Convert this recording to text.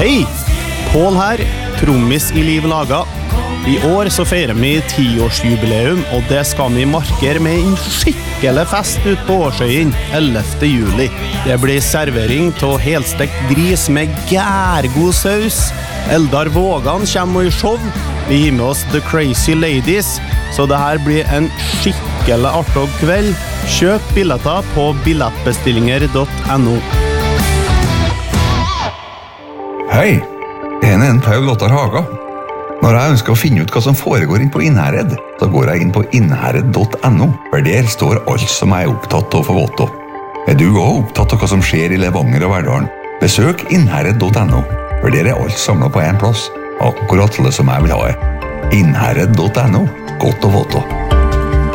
Hei! Pål her, trommis I Liv Laga. I år så feirer vi 10-årsjubileum, og det skal vi markere med en skikkelig fest ut på Årsøyen 11. juli. Det blir servering av helstekt gris med gærgod saus. Eldar Vågan kommer I show. Vi har med oss The Crazy Ladies, så det her blir en skikkelig artig kveld. Kjøp billetter på billettbestillinger.no. Hei, jeg en Paul Ottar Haga. Når jeg ønsker å finne ut hva som foregår inn på Innherred, så går jeg inn på innherred.no, for der står alt som jeg opptatt av for vått. Du også opptatt av hva som skjer I Levanger og Verdalen? Besøk innherred.no, for der alt samlet på en plass. Akkurat det som jeg vil ha. Innherred.no, godt å få.